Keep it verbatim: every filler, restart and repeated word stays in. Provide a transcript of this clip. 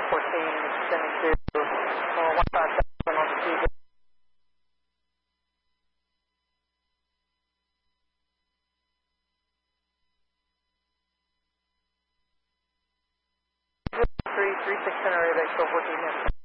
fourteen, extending to uh, one five seven on the T V. three three six center area base, twelve fourteen.